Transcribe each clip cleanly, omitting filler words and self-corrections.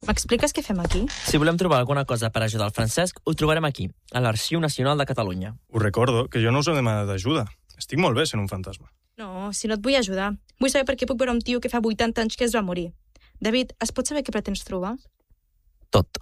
M'expliques què fem aquí? Si volem trobar alguna cosa per ajudar el Francesc, ho trobarem aquí, a l'Arxiu Nacional de Catalunya. Us recordo que jo no us he demanat ajuda. Estic molt bé sent un fantasma. No, si no et vull ajudar. Vull saber per què puc veure un tio que fa 80 anys que es va morir. David, es pot saber què pretens trobar? Tot.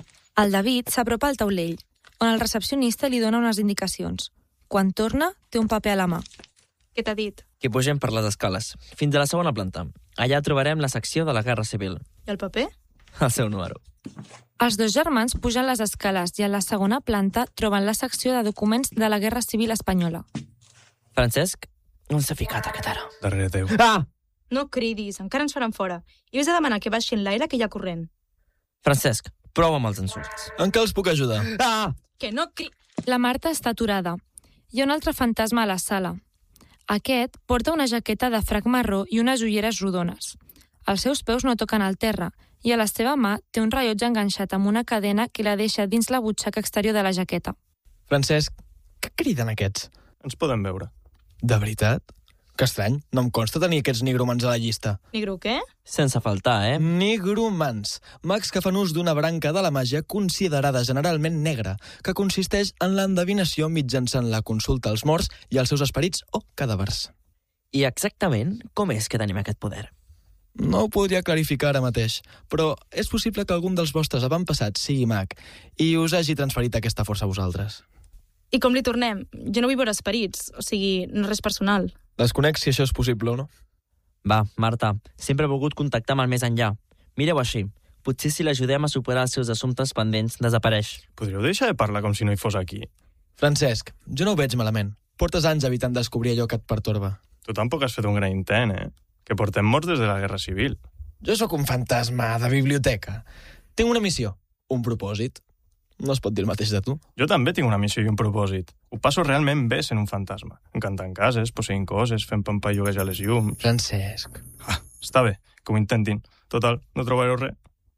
El David s'apropa al taulell, on el recepcionista li dona unes indicacions. Quan torna, té un paper a la mà. Què t'ha dit? Que pugem per les escales, fins a la segona planta. Allà trobarem la secció de la Guerra Civil. I el paper? El seu número. Els dos germans pugen les escales i a la segona planta troben la secció de documents de la Guerra Civil Espanyola. Francesc, on s'ha ficat aquest ara? Darrere teu. Ah! No cridis, encara ens faran fora. I vés a demanar que baixin l'aire que hi ha corrent. Francesc, prova amb els insults. En què els puc ajudar? Ah! Que no La Marta està aturada. Hi ha un altre fantasma a la sala. Aquest porta una jaqueta de frac marró i unes ulleres rodones. Els seus peus no toquen al terra i a la seva mà té un rellotge enganxat amb una cadena que la deixa dins la butxaca exterior de la jaqueta. Francesc, què criden aquests? Ens podem veure. De veritat? Que estrany, no em consta tenir aquests nigromans a la llista. Nigro què? Sense faltar, eh? Nigromans, mags que fan ús d'una branca de la màgia considerada generalment negra, que consisteix en l'endevinació mitjançant la consulta als morts i als seus esperits o cadàvers. I exactament com és que tenim aquest poder? No ho podria clarificar ara mateix, però és possible que algun dels vostres avantpassats sigui mag i us hagi transferit aquesta força a vosaltres. I com li tornem? Jo no vull veure esperits, o sigui, no res personal. Desconec si això és possible o no. Va, Marta, sempre he volgut contactar amb el més enllà. Mireu així, potser si l'ajudem a superar els seus assumptes pendents, desapareix. Podríeu deixar de parlar com si no hi fos aquí? Francesc, jo no ho veig malament. Portes anys evitant descobrir allò que et pertorba. Tu tampoc has fet un gran intent, eh? Que portem morts des de la Guerra Civil. Jo sóc un fantasma de biblioteca. Tinc una missió, un propòsit. No es pot dir el mateix de tu. Jo també tinc una missió i un propòsit. Ho passo realment bé sent un fantasma. Encantant cases, posseint coses, fent pampalluguejar les llums... Francesc... Està bé, que ho intentin. Total, no trobareu res.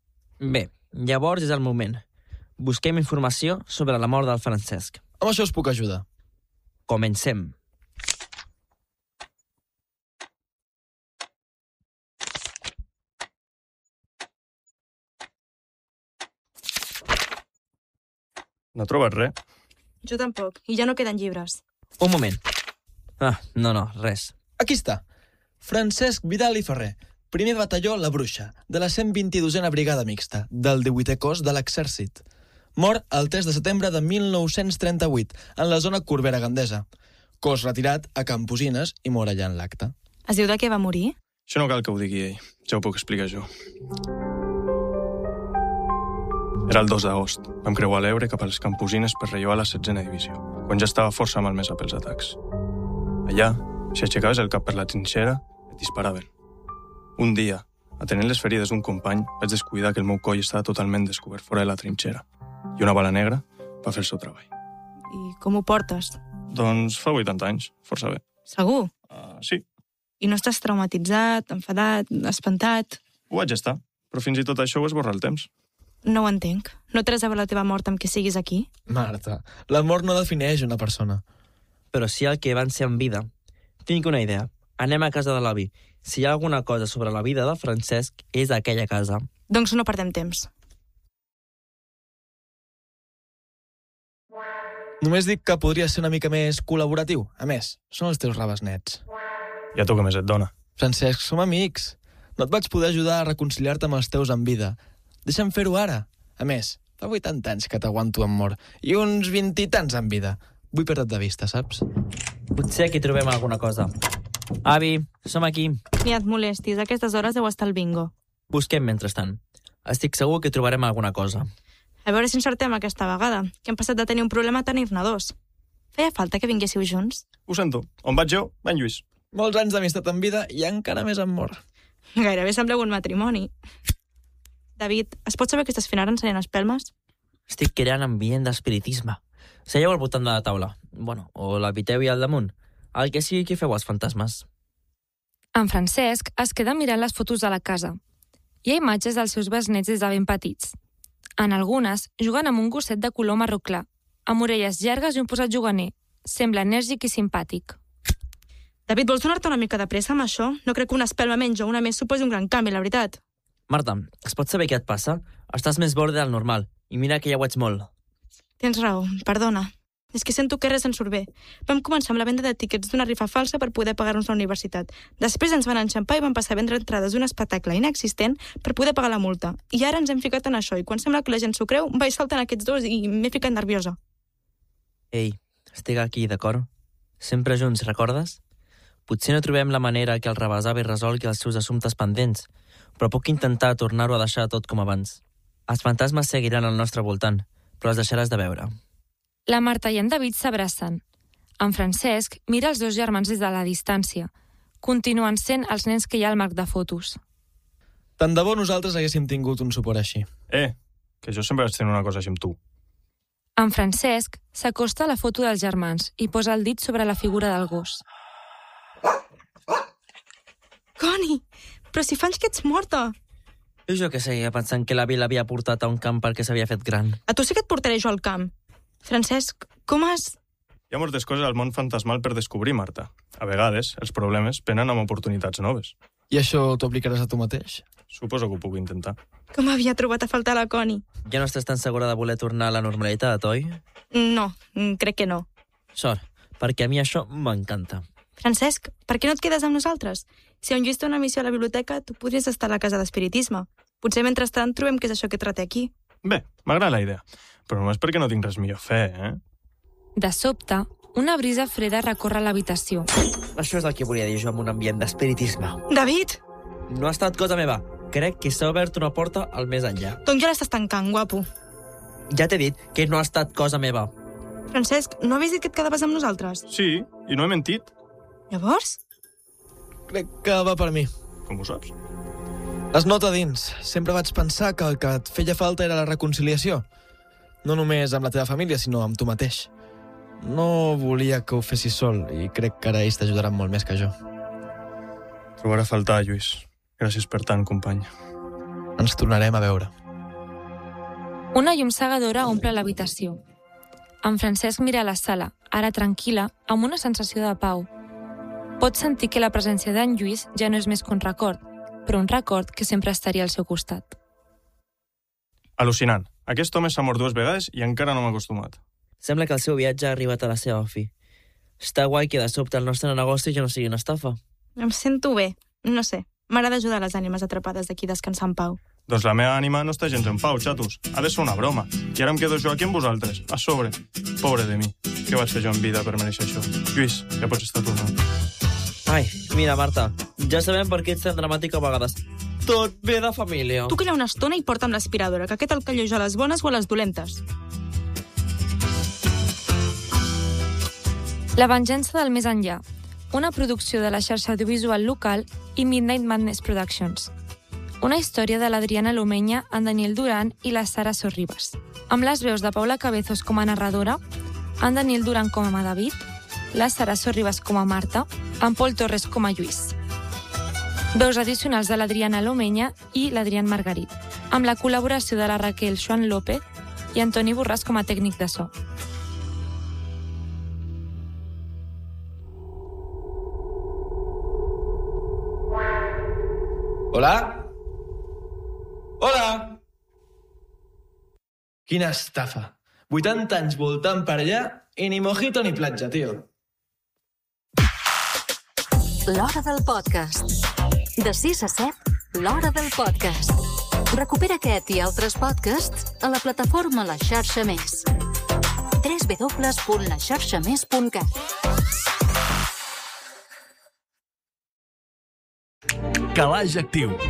Bé, llavors és el moment. Busquem informació sobre la mort del Francesc. Amb això us puc ajudar. Comencem. No trobes res? Jo tampoc, i ja no queden llibres. Un moment. Ah, no, res. Aquí està. Francesc Vidal i Ferrer, primer batalló La Bruixa, de la 122a Brigada Mixta, del 18è cos de l'Exèrcit. Mort el 3 de setembre de 1938, en la zona Corbera Gandesa. Cos retirat a Camposines i mor allà en l'acte. Es diu de què va morir? Això no cal que ho digui ell. Ja ho puc explicar jo. Era el 2 d'agost. Vam creuar l'Ebre cap a les Camposines per relloar la 16a divisió, quan ja estava força malmesa pels atacs. Allà, si aixecaves el cap per la trinxera, et disparaven. Un dia, atenent les ferides d'un company, vaig descuidar que el meu coll estava totalment descobert fora de la trinxera, i una bala negra va fer el seu treball. I com ho portes? Doncs fa 80 anys, força bé. Segur? Sí, I no estàs traumatitzat, enfadat, espantat? ho vaig estar, però fins i tot això ho esborra el temps. No ho entenc. No té res a veure la teva mort amb que siguis aquí? Marta, la mort no defineix una persona. Però si el que van ser en vida... Tinc una idea. Anem a casa de l'avi. Si hi ha alguna cosa sobre la vida de Francesc, és a aquella casa. Doncs no perdem temps. Només dic que podria ser una mica més col·laboratiu. A més, són els teus raves nets. I a tu què més et dona? Francesc, som amics. No et vaig poder ajudar a reconciliar-te amb els teus en vida. Deixa'm fer-ho ara. A més, fa 80 anys que t'aguanto en mort i uns 20 i tants en vida. Vull perdre't de vista, saps? Potser aquí trobem alguna cosa. Avi, som aquí. Ni et molestis, a aquestes hores deu estar el bingo. Busquem mentrestant. Estic segur que trobarem alguna cosa. A veure si encertem aquesta vegada, que hem passat de tenir un problema a tenir-ne dos. Feia falta que vinguéssiu junts? Ho sento. On vaig jo, va en Lluís. Molts anys d'amistat en vida i encara més en mort. Gairebé sembleu un matrimoni. David, es pot saber què estàs fent ara ensenyant espelmes? Estic creant ambient d'espiritisme. Seieu al voltant de la taula. Bueno, o l'habiteu i al damunt. El que sigui que feu els fantasmes. En Francesc es queda mirant les fotos de la casa. Hi ha imatges dels seus besnets des de ben petits. En algunes, juguen amb un gosset de color marró clar, amb orelles llargues i un posat juganer. Sembla enèrgic i simpàtic. David, vols donar-te una mica de pressa amb això? No crec que una espelma menys o una més suposi un gran canvi, la veritat. Marta, es pot saber què et passa? Estàs més borde del normal, i mira que ja ho ets molt. Tens raó, perdona. És que sento que res ens surt bé. Vam començar amb la venda de tíquets d'una rifa falsa per poder pagar-nos la universitat. Després ens van enxampar i vam passar a vendre entrades d'un espectacle inexistent per poder pagar la multa. I ara ens hem ficat en això, i quan sembla que la gent s'ho creu, vaig saltant aquests dos i m'he ficat nerviosa. Ei, estic aquí, d'acord? Sempre junts, recordes? Potser no trobem la manera que el rebesavi resolgui els seus assumptes pendents, però puc intentar tornar-ho a deixar tot com abans. Els fantasmes seguiran al nostre voltant, però els deixaràs de veure. La Marta i en David s'abracen. En Francesc mira els dos germans des de la distància. Continuen sent els nens que hi ha al marc de fotos. Tant de bo nosaltres haguéssim tingut un suport així. Que jo sempre vaig tenir una cosa així amb tu. En Francesc s'acosta a la foto dels germans i posa el dit sobre la figura del gos. Connie, però si fa anys que ets morta. I jo que seguia pensant que l'avi l'havia portat a un camp perquè s'havia fet gran. A tu sí que et portaré jo al camp. Francesc, com has... Hi ha moltes coses al món fantasmal per descobrir, Marta. A vegades, els problemes venen amb oportunitats noves. I això t'ho aplicaràs a tu mateix? Suposo que ho puc intentar. Com havia trobat a faltar la Connie? Ja no estàs tan segura de voler tornar a la normalitat, oi? No, crec que no. Sort, perquè a mi això m'encanta. Francesc, per què no et quedes amb nosaltres? Si en Lluís té una missió a la biblioteca, tu podries estar a la casa d'espiritisme. Potser mentrestant trobem què és això que et reté aquí. Bé, m'agrada la idea. Però només perquè no tinc res millor a fer, De sobte, una brisa freda recorre l'habitació. Això és el que volia dir jo amb un ambient d'espiritisme. David! No ha estat cosa meva. Crec que s'ha obert una porta al més enllà. Doncs ja l'estàs tancant, guapo. Ja t'he dit que no ha estat cosa meva. Francesc, no havies dit que et quedaves amb nosaltres? Sí, i no he mentit. Llavors? Crec que va per mi. Com ho saps? Es nota dins. Sempre vaig pensar que el que et feia falta era la reconciliació. No només amb la teva família, sinó amb tu mateix. No volia que ho fessis sol i crec que ara ells t'ajudaran molt més que jo. Trobarà a faltar, Lluís. Gràcies per tant, company. Ens tornarem a veure. Una llum cegadora omple l'habitació. En Francesc mira la sala, ara tranquil·la, amb una sensació de pau. Pot sentir que la presència d'en Lluís ja no és més que un record, però un record que sempre estaria al seu costat. Al·lucinant. Aquest home s'ha mort 2 vegades i encara no m'ha acostumat. Sembla que el seu viatge ha arribat a la seva fi. Està guai que de sobte el nostre negoci ja no sigui una estafa. Em sento bé. No sé. M'agrada ajudar les ànimes atrapades d'aquí descansar en pau. Doncs la meva ànima no està gens en pau, xatos. Ha de ser una broma. I ara em quedo jo aquí amb vosaltres, a sobre. Pobre de mi. Què vaig fer jo en vida per mereixer això? Lluís, ja pots estar tornant. Ai, mira, Marta, ja sabem per què ets tan dramàtica a vegades. Tot ve de família. Tu calla una estona i porta'm l'aspiradora, que aquest el calloja a les bones o a les dolentes. La venjança del més enllà. Una producció de la xarxa audiovisual local i Midnight Madness Productions. Una història de l'Adriana Lomenya, en Daniel Duran i la Sara Sorribas. Amb les veus de Paula Cabezos com a narradora, en Daniel Duran com a David, la Sara Sorribas com a Marta, en Pol Torres com a Lluís. Veus addicionals de l'Adriana Lomenya i l'Adrián Margarit, amb la col·laboració de la Raquel Joan López i Antoni Borràs com a tècnic de so. Hola? Hola? Quina estafa. 80 anys voltant per allà i ni mojito ni platja, tio. L'Hora del Podcast. De 6 a 7, L'Hora del Podcast. Recupera aquest i altres podcasts a la plataforma La Xarxa Més. www.laxarxamés.cat. Calaix Actiu.